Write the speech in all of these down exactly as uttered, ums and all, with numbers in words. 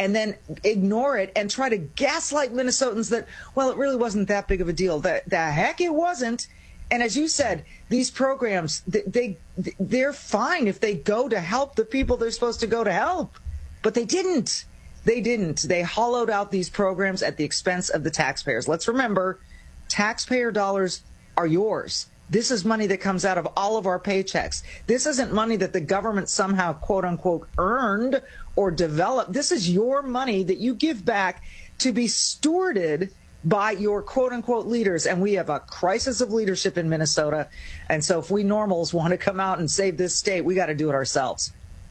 and then ignore it and try to gaslight Minnesotans that, well, it really wasn't that big of a deal. The, the heck it wasn't. And as you said, these programs, they, they, they're fine if they go to help the people they're supposed to go to help. But they didn't. They didn't. They hollowed out these programs at the expense of the taxpayers. Let's remember, taxpayer dollars are yours. This is money that comes out of all of our paychecks. This isn't money that the government somehow, quote unquote, earned or developed. This is your money that you give back to be stewarded by your quote-unquote leaders, and we have a crisis of leadership in Minnesota. And so if we normals want to come out and save this state, we got to do it ourselves.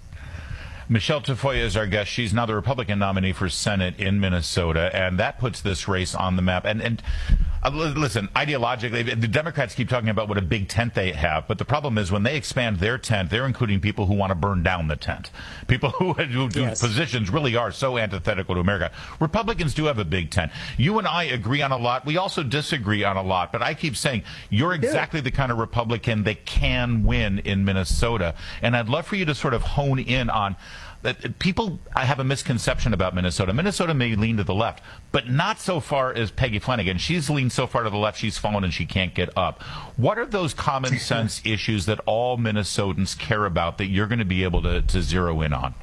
Michelle Tafoya is our guest. She's now the Republican nominee for Senate in Minnesota, and that puts this race on the map. And, and uh, listen, ideologically, the Democrats keep talking about what a big tent they have, but the problem is when they expand their tent, they're including people who want to burn down the tent. People who, who do yes. positions really are so antithetical to America. Republicans do have a big tent. You and I agree on a lot. We also disagree on a lot, but I keep saying you're exactly the kind of Republican that can win in Minnesota, and I'd love for you to sort of hone in on that. People have a misconception about Minnesota. Minnesota may lean to the left, but not so far as Peggy Flanagan. She's leaned so far to the left, she's fallen and she can't get up. What are those common sense issues that all Minnesotans care about that you're going to be able to, to zero in on?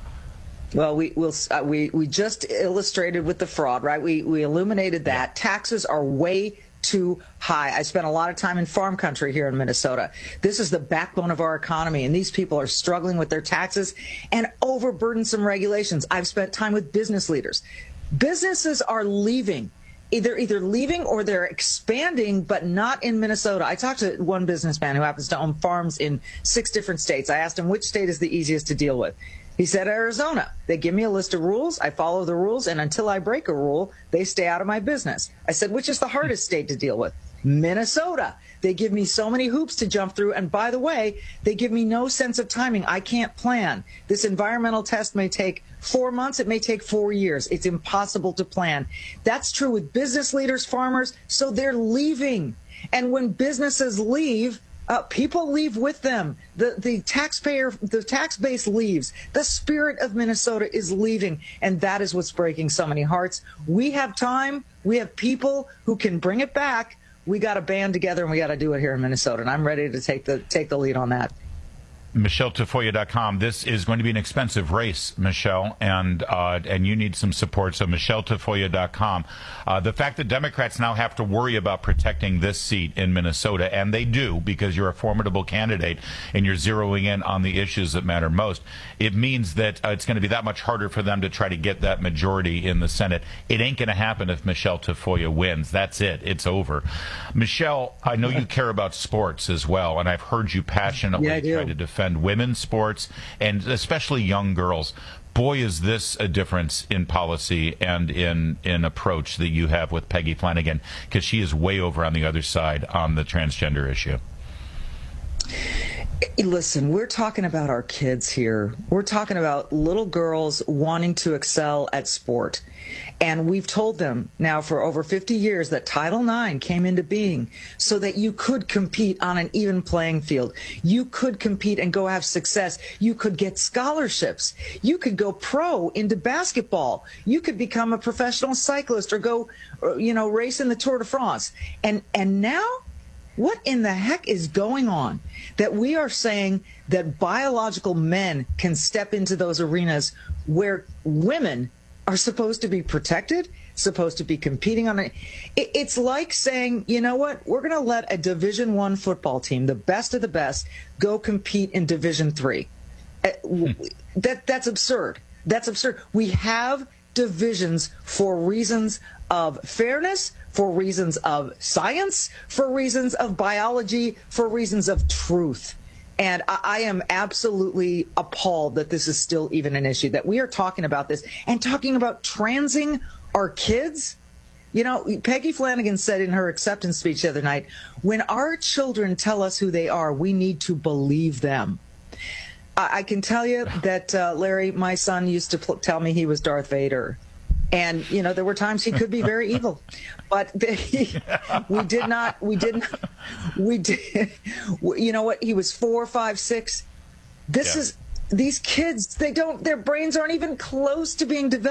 Well, we we'll, uh, we we just illustrated with the fraud, right? We we illuminated that. Yeah. Taxes are way too high. I spent a lot of time in farm country here in Minnesota. This is the backbone of our economy, and these people are struggling with their taxes and overburdensome regulations. I've spent time with business leaders. Businesses are leaving. Either either leaving or they're expanding, but not in Minnesota. I talked to one businessman who happens to own farms in six different states. I asked him which state is the easiest to deal with. He said Arizona. They give me a list of rules. I follow the rules, and until I break a rule, they stay out of my business. I said, which is the hardest state to deal with? Minnesota. They give me so many hoops to jump through, and by the way, they give me no sense of timing. I can't plan. This environmental test may take four months. It may take four years. It's impossible to plan. That's true with business leaders, farmers, so they're leaving. And when businesses leave, Uh, people leave with them. The the taxpayer, the tax base leaves. The spirit of Minnesota is leaving, and that is what's breaking so many hearts. We have time. We have people who can bring it back. We got to band together, and we got to do it here in Minnesota. And I'm ready to take the take the lead on that. Michelle Tafoya dot com. This is going to be an expensive race, Michelle, and uh, and you need some support. So Michelle Tafoya dot com. Uh, the fact that Democrats now have to worry about protecting this seat in Minnesota, and they do because you're a formidable candidate and you're zeroing in on the issues that matter most, it means that uh, it's going to be that much harder for them to try to get that majority in the Senate. It ain't going to happen if Michelle Tafoya wins. That's it. It's over. Michelle, I know you care about sports as well, and I've heard you passionately yeah, I do. try to defend women's sports and especially young girls. Boy, is this a difference in policy and in in approach that you have with Peggy Flanagan, because she is way over on the other side on the transgender issue. Listen, we're talking about our kids here. We're talking about little girls wanting to excel at sport. And we've told them now for over fifty years that Title nine came into being so that you could compete on an even playing field. You could compete and go have success. You could get scholarships. You could go pro into basketball. You could become a professional cyclist or go, you know, race in the Tour de France. And and now, what in the heck is going on that we are saying that biological men can step into those arenas where women are supposed to be protected, supposed to be competing on it? It's like saying, you know what, we're going to let a Division One football team, the best of the best, go compete in Division Three. That that's absurd. That's absurd. We have divisions for reasons of fairness, for reasons of science, for reasons of biology, for reasons of truth. And I am absolutely appalled that this is still even an issue, that we are talking about this and talking about transing our kids. You know, Peggy Flanagan said in her acceptance speech the other night, when our children tell us who they are, we need to believe them. I, I can tell you that, uh, Larry, my son used to pl- tell me he was Darth Vader. And, you know, there were times he could be very evil, but they, we did not, we didn't, we did, you know what, he was four, five, six. This yeah. is, these kids, they don't, their brains aren't even close to being developed.